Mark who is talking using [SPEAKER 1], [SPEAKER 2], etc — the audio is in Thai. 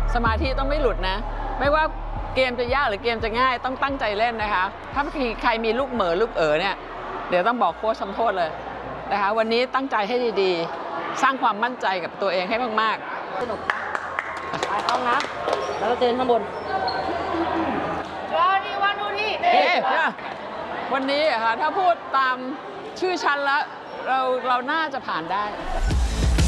[SPEAKER 1] สมาธิต้องไม่หลุดนะไม่ว่าเกมจะยากหรือเกมจะง่ายต้องตั้งใจเล่นนะคะถ้าใครมีลูกเหม่อลูกเนี่ยเดี๋ยวต้องบอกโค้ชทำโทษเลยนะคะวันนี้ตั้งใจให้ดีๆสร้างความมั่นใจกับตัวเองให้มากๆ
[SPEAKER 2] สนุกไปห้องน้ำแล้วก็เจอข้างบน
[SPEAKER 1] วันนี้ค่ะถ้าพูดตามชื่อชั้นแล้วเราน่าจะผ่านได้